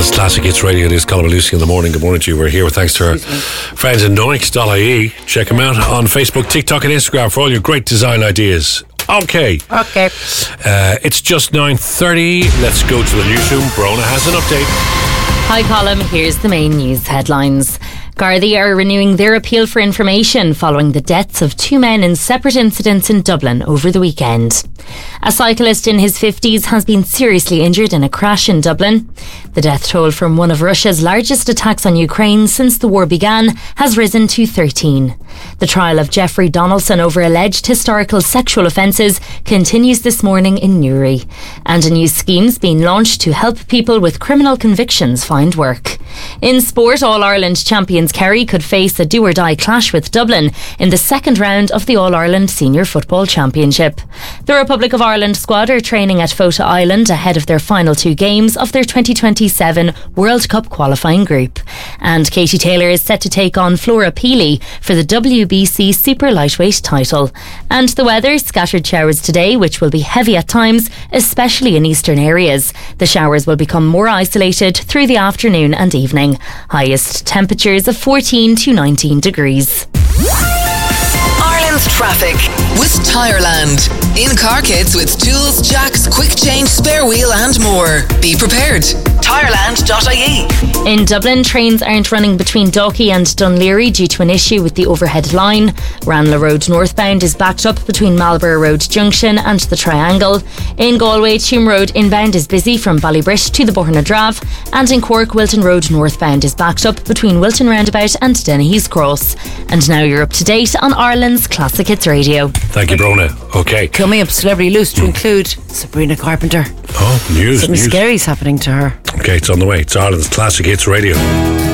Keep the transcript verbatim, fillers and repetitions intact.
Ireland's Classic Hits Radio. It is Colin and Lucy in the morning. Good morning to you. We're here with thanks to our friends in Noix dot I E. Check them out on Facebook, TikTok and Instagram for all your great design ideas. Okay. Okay. Uh, it's just nine thirty. Let's go to the newsroom. Brona has an update. Hi, Colin. Here's the main news headlines. Gardaí are renewing their appeal for information following the deaths of two men in separate incidents in Dublin over the weekend. A cyclist in his fifties has been seriously injured in a crash in Dublin. The death toll from one of Russia's largest attacks on Ukraine since the war began has risen to thirteen. The trial of Jeffrey Donaldson over alleged historical sexual offences continues this morning in Newry. And a new scheme's been launched to help people with criminal convictions find work. In sport, All-Ireland champions Kerry could face a do-or-die clash with Dublin in the second round of the All-Ireland Senior Football Championship. The Republic of Ireland squad are training at Fota Island ahead of their final two games of their twenty twenty-seven World Cup qualifying group. And Katie Taylor is set to take on Flora Peely for the W B C Super Lightweight title. And the weather, scattered showers today, which will be heavy at times, especially in eastern areas. The showers will become more isolated through the afternoon and evening. Highest temperatures of fourteen to nineteen degrees. Ireland's traffic with Tireland. In car kits with tools, jacks, quick change, spare wheel and more. Be prepared. Tireland dot I E. In Dublin, trains aren't running between Dalkey and Dunleary due to an issue with the overhead line. Ranelagh Road northbound is backed up between Marlborough Road Junction and the Triangle. In Galway, Tuam Road inbound is busy from Ballybrit to the Bornadrav. And in Cork, Wilton Road northbound is backed up between Wilton Roundabout and Dennehy's Cross. And now you're up to date on Ireland's Classic Hits Radio. Thank you, Brona. Okay. Coming up, Celebrity Loose to include Sabrina Carpenter. Oh, news, Something news. scary's happening to her. Okay, it's on the way. It's Ireland's Classic Hits Radio.